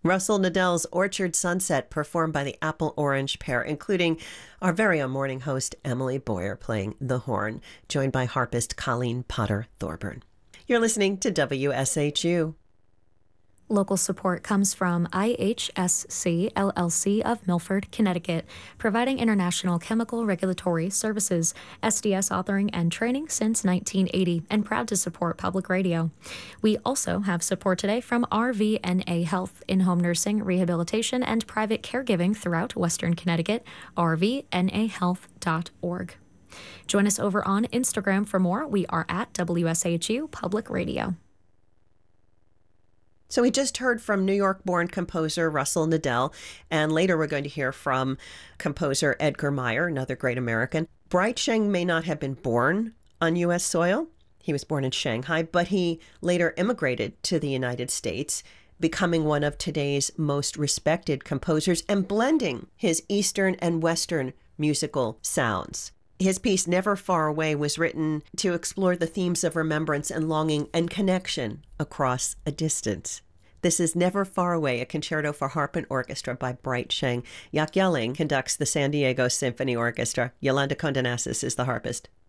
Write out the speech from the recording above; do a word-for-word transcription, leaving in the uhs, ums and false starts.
Russell Nadell's Orchard Sunset, performed by the Apple Orange Pair, including our very own morning host, Emily Boyer, playing the horn, joined by harpist Colleen Potter Thorburn. You're listening to W S H U. Local support comes from I H S C, L L C of Milford, Connecticut, providing international chemical regulatory services, S D S authoring and training since nineteen eighty, and proud to support public radio. We also have support today from R V N A Health, in-home nursing, rehabilitation, and private caregiving throughout Western Connecticut, r v n a health dot org. Join us over on Instagram for more. We are at W S H U Public Radio. So we just heard from New York-born composer Russell Nadell, and later we're going to hear from composer Edgar Meyer, another great American. Bright Sheng may not have been born on U S soil. He was born in Shanghai, but he later immigrated to the United States, becoming one of today's most respected composers and blending his Eastern and Western musical sounds. His piece, Never Far Away, was written to explore the themes of remembrance and longing and connection across a distance. This is Never Far Away, a concerto for harp and orchestra by Bright Sheng. Jaak Jelling conducts the San Diego Symphony Orchestra. Yolanda Condenasis is the harpist.